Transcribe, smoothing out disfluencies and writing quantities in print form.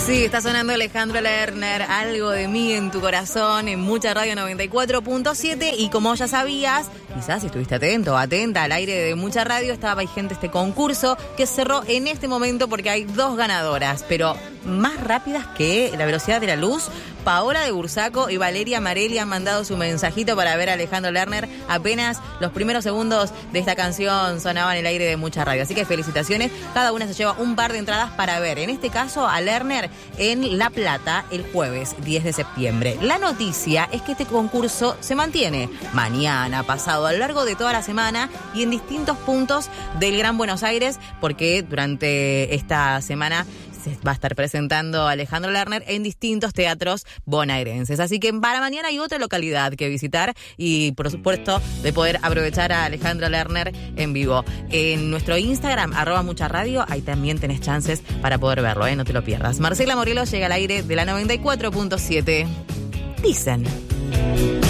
Sí, está sonando Alejandro Lerner, Algo de mí en tu corazón, en Mucha Radio 94.7. Y como ya sabías, quizás si estuviste atento o atenta al aire de Mucha Radio, estaba vigente este concurso que cerró en este momento porque hay 2 ganadoras, pero más rápidas que la velocidad de la luz. Paola de Bursaco y Valeria Marelli han mandado su mensajito para ver a Alejandro Lerner. Apenas los primeros segundos de esta canción sonaban en el aire de Mucha Radio. Así que felicitaciones. Cada una se lleva un par de entradas para ver, en este caso, a Lerner en La Plata el jueves 10 de septiembre. La noticia es que este concurso se mantiene mañana, pasado, a lo largo de toda la semana y en distintos puntos del Gran Buenos Aires, porque durante esta semana se va a estar presentando Alejandro Lerner en distintos teatros bonaerenses. Así que para mañana hay otra localidad que visitar y, por supuesto, de poder aprovechar a Alejandro Lerner en vivo. En nuestro Instagram, @mucharadio, ahí también tenés chances para poder verlo, no te lo pierdas. Marcela Morelos llega al aire de la 94.7. Dicen.